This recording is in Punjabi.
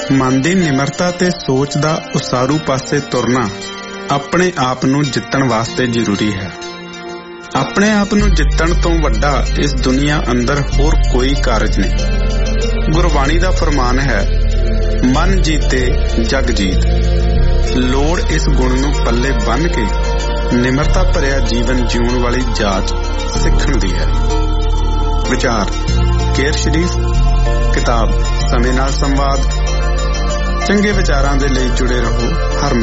ਮਨ ਦੀ ਨਿਮਰਤਾ ਤੇ ਸੋਚ ਦਾ ਉਸਾਰੂ ਪਾਸੇ ਤੁਰਨਾ ਆਪਣੇ ਆਪ ਨੂੰ ਜਿੱਤਣ ਵਾਸਤੇ ਜ਼ਰੂਰੀ ਹੈ। ਆਪਣੇ ਆਪ ਨੂੰ ਜਿੱਤਣ ਤੋਂ ਵੱਡਾ ਇਸ ਦੁਨੀਆ ਅੰਦਰ ਹੋਰ ਕੋਈ ਕਾਰਜ ਨਹੀਂ। ਗੁਰਬਾਣੀ ਦਾ ਫਰਮਾਨ ਹੈ, ਮਨ ਜੀਤੇ ਜਗ ਜੀਤ। ਲੋੜ ਇਸ ਗੁਣ ਨੂੰ ਪੱਲੇ ਬੰਨ੍ਹ ਕੇ ਨਿਮਰਤਾ ਭਰਿਆ ਜੀਵਨ ਜਿਉਣ ਵਾਲੀ ਜਾਚ ਸਿੱਖਣ ਦੀ ਹੈ। ਵਿਚਾਰ ਕੇਰ ਸ਼ਰੀਫ, ਕਿਤਾਬ ਸਮੇਂ ਨਾਲ ਸੰਵਾਦ। ਚੰਗੇ ਵਿਚਾਰਾਂ ਦੇ ਲਈ ਜੁੜੇ ਰਹੋ ਹਰਮਨ